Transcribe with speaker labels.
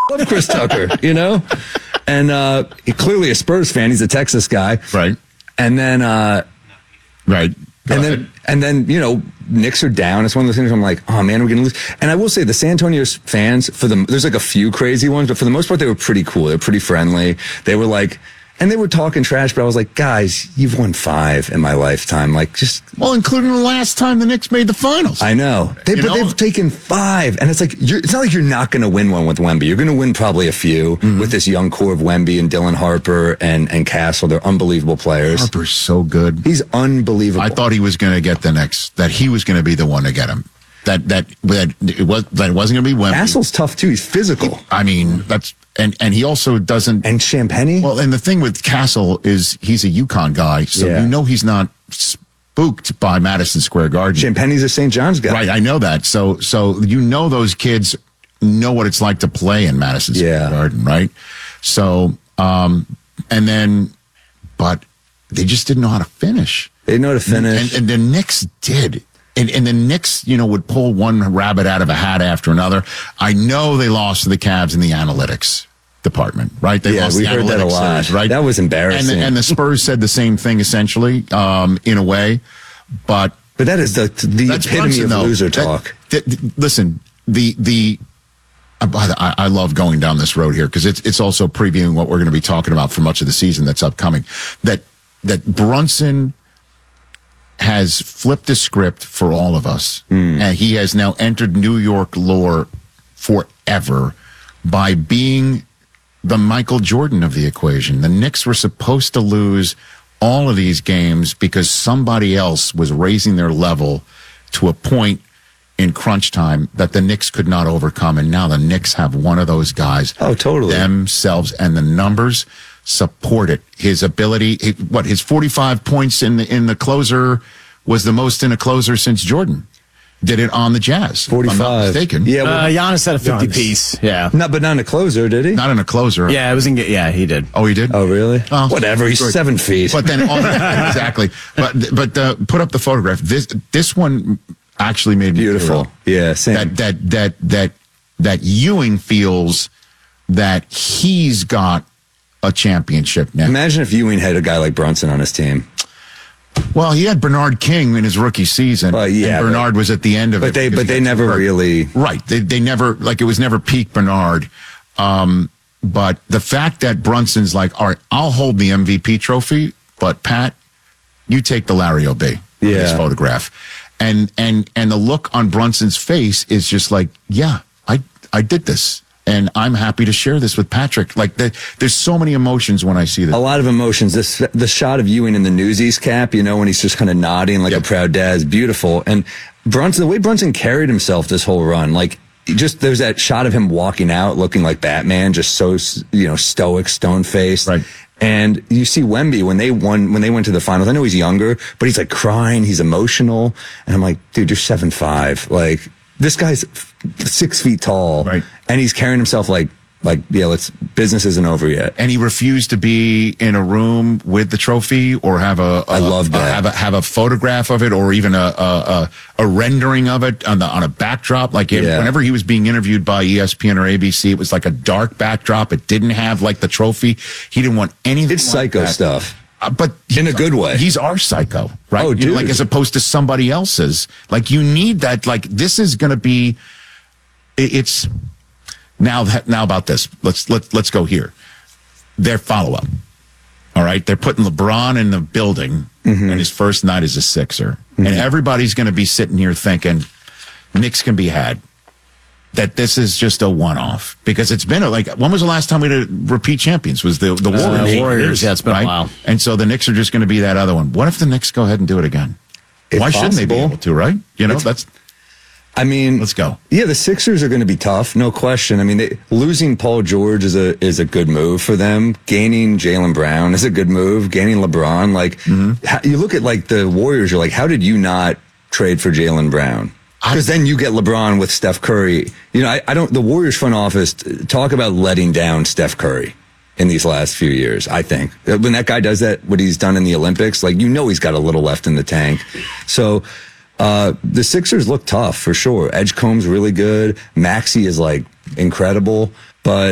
Speaker 1: love Chris Tucker, And clearly a Spurs fan. He's a Texas guy.
Speaker 2: Right.
Speaker 1: And then...
Speaker 2: right.
Speaker 1: And then, Knicks are down. It's one of those things where I'm like, oh man, we're going to lose. And I will say the San Antonio fans, there's like a few crazy ones, but for the most part, they were pretty cool. They were pretty friendly. They were like, and they were talking trash, but I was like, guys, you've won 5 in my lifetime. Like,
Speaker 2: including the last time the Knicks made the finals.
Speaker 1: I know. But they've taken 5. And it's like, it's not like you're not going to win one with Wemby. You're going to win probably a few with this young core of Wemby and Dylan Harper and Castle. They're unbelievable players.
Speaker 2: Harper's so good.
Speaker 1: He's unbelievable.
Speaker 2: I thought he was going to get that he was going to be the one to get him. That it wasn't going to be Wemby.
Speaker 1: Castle's tough too. He's physical.
Speaker 2: And he also doesn't.
Speaker 1: And Champagny?
Speaker 2: Well, and the thing with Castle is he's a UConn guy, so he's not spooked by Madison Square Garden.
Speaker 1: Champagny's a St. John's guy.
Speaker 2: Right, I know that. So those kids know what it's like to play in Madison Square Garden, right? So, but they just didn't know how to finish.
Speaker 1: They didn't know how to finish.
Speaker 2: And the Knicks did. And the Knicks, would pull one rabbit out of a hat after another. I know they lost to the Cavs in the analytics department, right? They lost
Speaker 1: we
Speaker 2: the
Speaker 1: heard that a
Speaker 2: analytics
Speaker 1: lot.
Speaker 2: series, right?
Speaker 1: That was embarrassing.
Speaker 2: And the Spurs said the same thing, essentially, in a way. But
Speaker 1: that is the epitome of loser talk.
Speaker 2: Listen, I love going down this road here because it's also previewing what we're going to be talking about for much of the season that's upcoming. That Brunson has flipped the script for all of us, and he has now entered New York lore forever by being the Michael Jordan of the equation. The Knicks were supposed to lose all of these games because somebody else was raising their level to a point in crunch time that the Knicks could not overcome, and now the Knicks have one of those guys.
Speaker 1: Oh, totally.
Speaker 2: Themselves, and the numbers support it. His ability, his 45 points in the closer was the most in a closer since Jordan did it on the Jazz.
Speaker 1: 45.
Speaker 2: If I'm not mistaken.
Speaker 3: Yeah, Giannis had a 50-piece. Yeah.
Speaker 1: But not in a closer, did he?
Speaker 2: Not in a closer.
Speaker 3: Yeah, it was he did.
Speaker 2: Oh, he did?
Speaker 1: Oh, really?
Speaker 2: Oh,
Speaker 1: whatever. He's 7 feet.
Speaker 2: But then, exactly. But put up the photograph. This one actually made me
Speaker 1: beautiful. Yeah, same.
Speaker 2: That Ewing feels that he's got a championship now.
Speaker 1: Imagine if Ewing had a guy like Brunson on his team.
Speaker 2: Well, he had Bernard King in his rookie season. And Bernard was at the end of it.
Speaker 1: But they never really...
Speaker 2: Right. They never... Like, it was never peak Bernard. But the fact that Brunson's like, all right, I'll hold the MVP trophy, but Pat, you take the Larry O'B. His photograph. And the look on Brunson's face is just like, yeah, I did this. And I'm happy to share this with Patrick. Like, there's so many emotions when I see this.
Speaker 1: A lot of emotions. The shot of Ewing in the Newsies cap, when he's just kind of nodding like a proud dad, is beautiful. And the way Brunson carried himself this whole run, like, there's that shot of him walking out looking like Batman, just so, stoic, stone-faced.
Speaker 2: Right.
Speaker 1: And you see Wemby when they went to the finals. I know he's younger, but he's like crying. He's emotional. And I'm like, dude, you're 7'5". Like, this guy's 6 feet tall.
Speaker 2: Right.
Speaker 1: And he's carrying himself like, business isn't over yet.
Speaker 2: And he refused to be in a room with the trophy or have
Speaker 1: I love that.
Speaker 2: Have a photograph of it or even a rendering of it on a backdrop. Like whenever he was being interviewed by ESPN or ABC, it was like a dark backdrop. It didn't have like the trophy. He didn't want anything.
Speaker 1: It's psycho
Speaker 2: that
Speaker 1: stuff.
Speaker 2: But
Speaker 1: in a good way.
Speaker 2: He's our psycho, right?
Speaker 1: Oh, dude.
Speaker 2: Like, as opposed to somebody else's. Like, you need that. Like, this is going to be. It's now about this. Let's go here. Their follow up. All right, they're putting LeBron in the building, and his first night as a Sixer, and everybody's going to be sitting here thinking, Knicks can be had. That this is just a one-off because it's been when was the last time we had repeat champions? Was the Warriors?
Speaker 3: Warriors, yeah, it's been a while.
Speaker 2: And so the Knicks are just going to be that other one. What if the Knicks go ahead and do it again? Why shouldn't they be able to? Right? Let's go.
Speaker 1: Yeah, the Sixers are going to be tough, no question. I mean, losing Paul George is a good move for them. Gaining Jaylen Brown is a good move. Gaining LeBron, you look at the Warriors. You're like, how did you not trade for Jaylen Brown? Because then you get LeBron with Steph Curry. The Warriors front office talk about letting down Steph Curry in these last few years, I think. When that guy does that, what he's done in the Olympics, he's got a little left in the tank. So the Sixers look tough for sure. Edgecombe's really good. Maxey is incredible. But